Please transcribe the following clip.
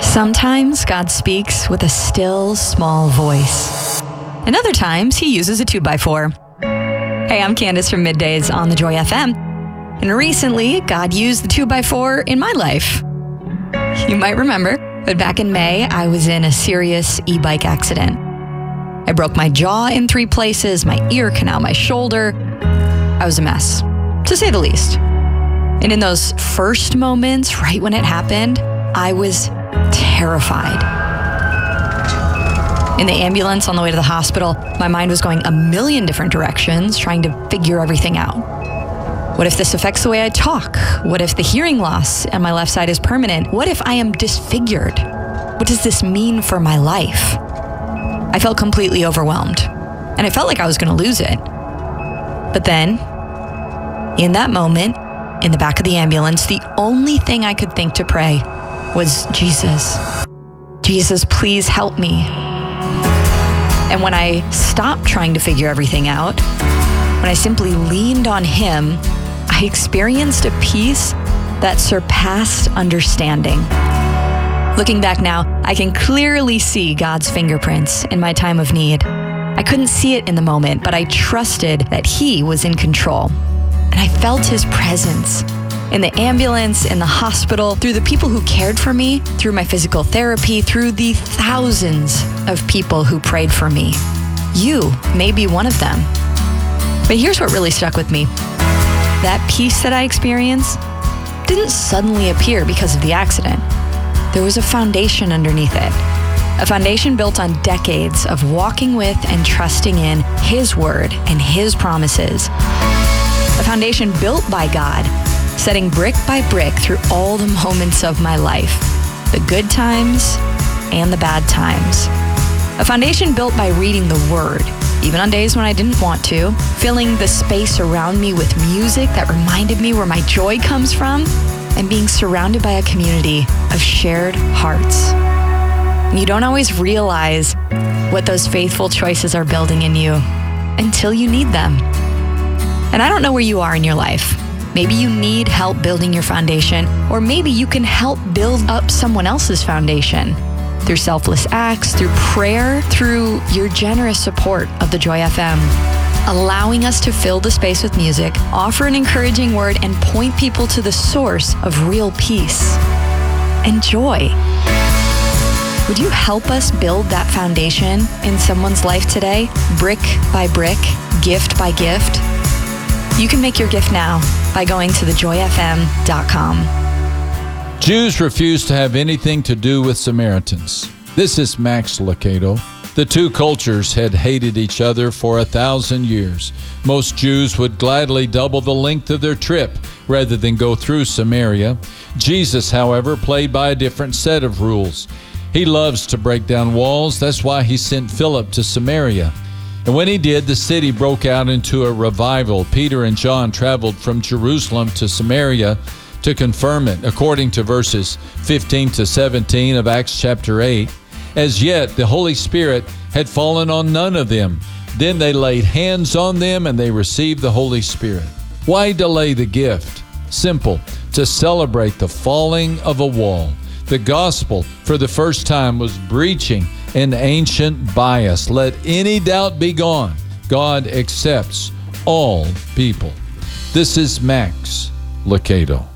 Sometimes God speaks with a still, small voice. And other times, he uses a 2x4. Hey, I'm Candace from Middays on the Joy FM. And recently, God used the 2x4 in my life. You might remember, but back in May, I was in a serious e-bike accident. I broke my jaw in 3 places, my ear canal, my shoulder. I was a mess, to say the least. And in those first moments, right when it happened, I was terrified. In the ambulance on the way to the hospital, my mind was going a million different directions, trying to figure everything out. What if this affects the way I talk? What if the hearing loss on my left side is permanent? What if I am disfigured? What does this mean for my life? I felt completely overwhelmed, and I felt like I was going to lose it. But then, in that moment, in the back of the ambulance, the only thing I could think to pray was Jesus. Jesus, please help me. And when I stopped trying to figure everything out, when I simply leaned on him, I experienced a peace that surpassed understanding. Looking back now, I can clearly see God's fingerprints in my time of need. I couldn't see it in the moment, but I trusted that he was in control. And I felt his presence in the ambulance, in the hospital, through the people who cared for me, through my physical therapy, through the thousands of people who prayed for me. You may be one of them. But here's what really stuck with me. That peace that I experienced didn't suddenly appear because of the accident. There was a foundation underneath it. A foundation built on decades of walking with and trusting in his word and his promises. A foundation built by God, setting brick by brick through all the moments of my life, the good times and the bad times. A foundation built by reading the word, even on days when I didn't want to, filling the space around me with music that reminded me where my joy comes from, and being surrounded by a community of shared hearts. You don't always realize what those faithful choices are building in you until you need them. And I don't know where you are in your life. Maybe you need help building your foundation, or maybe you can help build up someone else's foundation through selfless acts, through prayer, through your generous support of the Joy FM, allowing us to fill the space with music, offer an encouraging word, and point people to the source of real peace and joy. Would you help us build that foundation in someone's life today, brick by brick, gift by gift? You can make your gift now by going to thejoyfm.com. Jews refused to have anything to do with Samaritans. This is Max Lucado. The two cultures had hated each other for 1,000 years. Most Jews would gladly double the length of their trip rather than go through Samaria. Jesus, however, played by a different set of rules. He loves to break down walls. That's why he sent Philip to Samaria. And when he did, the city broke out into a revival. Peter and John traveled from Jerusalem to Samaria to confirm it, according to verses 15 to 17 of Acts chapter 8. As yet, the Holy Spirit had fallen on none of them. Then they laid hands on them and they received the Holy Spirit. Why delay the gift? Simple, to celebrate the falling of a wall. The gospel, for the first time, was breaching an ancient bias. Let any doubt be gone. God accepts all people. This is Max Lucado.